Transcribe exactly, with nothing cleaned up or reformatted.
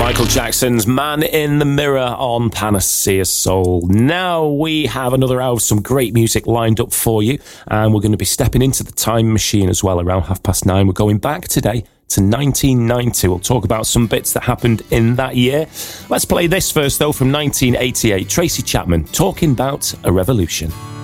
Michael Jackson's Man in the Mirror on Panacea Soul. Now we have another hour of some great music lined up for you, and we're going to be stepping into the time machine as well around half past nine. We're going back today to nineteen ninety. We'll talk about some bits that happened in that year. Let's play this first though, from nineteen eighty-eight. Tracy Chapman, Talking About a Revolution.